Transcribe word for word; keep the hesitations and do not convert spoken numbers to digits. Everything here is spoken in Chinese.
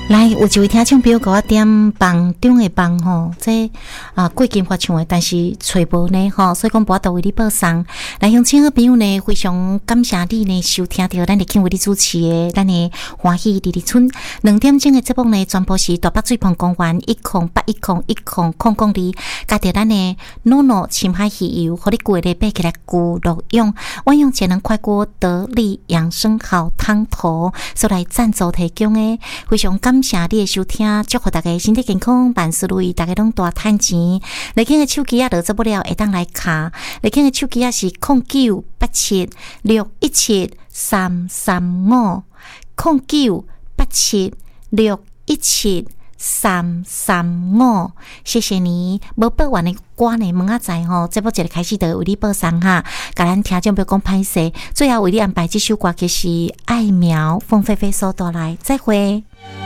来，有一位听众朋友给我点房中的房吼，这啊过金发唱的，但是找无呢吼，所以讲无法度为你播送。来，乡亲好朋友呢，非常感谢你呢收听到咱的庆为你主持的咱的欢喜丽丽村两点钟的节目呢，全部是大北水盆公园一空八一空一空空公里，加着咱的诺诺深海鱼油，互你过日爬起来咕落用，万用节能快锅得力养生好汤头，所来赞助提供的，非常感谢你的收听，祝福大家身体健康，万事如意，大家拢大赚钱。你看个手机啊，就做不了，会当来卡。你看个手机啊是零九八七六一七三三五，零九八七六一七三三五，谢谢你。无播完的歌呢，问下仔吼，这部一个开始就为你播送哈。甲咱听众不要讲歹势，最后为你安排这首歌就是《爱苗》，凤飞飞所带来，再会。